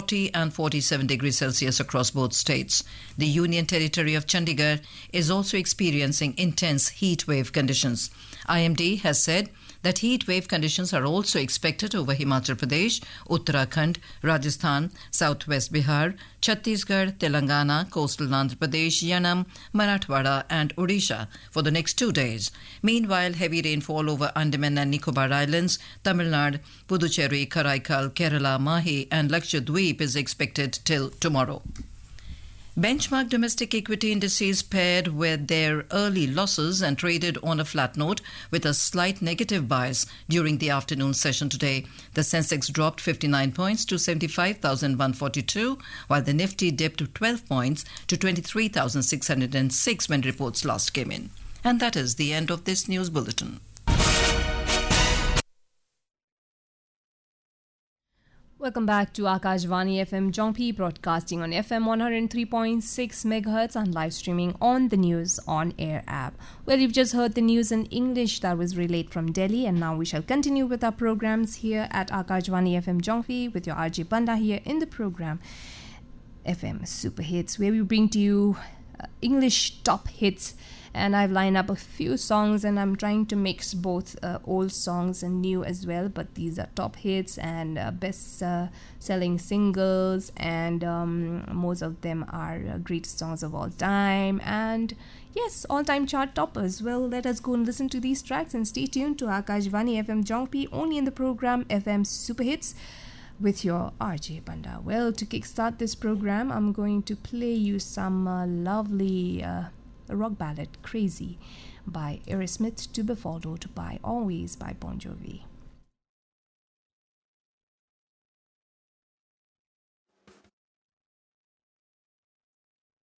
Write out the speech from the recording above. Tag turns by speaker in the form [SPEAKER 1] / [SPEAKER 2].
[SPEAKER 1] 40 and 47 degrees Celsius across both states. The Union Territory of Chandigarh is also experiencing intense heat wave conditions. IMD has said that heat wave conditions are also expected over Himachal Pradesh, Uttarakhand, Rajasthan, Southwest Bihar, Chhattisgarh, Telangana, coastal Andhra Pradesh, Yanam, Marathwada and Odisha for the next 2 days. Meanwhile, heavy rainfall over Andaman and Nicobar Islands, Tamil Nadu, Puducherry, Karaikal, Kerala, Mahi and Lakshadweep is expected till tomorrow. Benchmark domestic equity indices paired with their early losses and traded on a flat note with a slight negative bias during the afternoon session today. The Sensex dropped 59 points to 75,142, while the Nifty dipped 12 points to 23,606 when reports last came in. And that is the end of this news bulletin.
[SPEAKER 2] Welcome back to Akashvani FM Jongpi, broadcasting on FM 103.6 MHz and live streaming on the News on Air app. Well, you've just heard the news in English that was relayed from Delhi, and now we shall continue with our programs here at Akashvani FM Jongpi with your RJ Panda here in the program FM Super Hits, where we bring to you English top hits. And I've lined up a few songs, and I'm trying to mix both old songs and new as well. But these are top hits and best selling singles, and most of them are greatest songs of all time. And yes, all-time chart toppers. Well, let us go and listen to these tracks and stay tuned to Akashvani FM Jongpi, only in the program FM Super Hits with your RJ Panda. Well, to kickstart this program, I'm going to play you some lovely rock ballad, Crazy by Aerosmith, to be followed by Always by Bon Jovi.